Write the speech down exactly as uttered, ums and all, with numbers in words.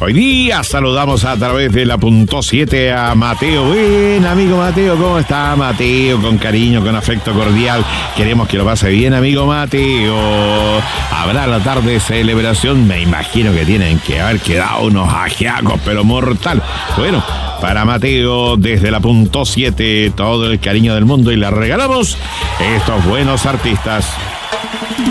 Hoy día saludamos a través de la punto siete a Mateo. Bien, amigo Mateo, ¿cómo está Mateo? Con cariño, con afecto cordial. Queremos que lo pase bien, amigo Mateo. Habrá la tarde de celebración. Me imagino que tienen que haber quedado unos ajiacos, pero mortal. Bueno, para Mateo, desde la punto siete, todo el cariño del mundo y le regalamos estos buenos artistas.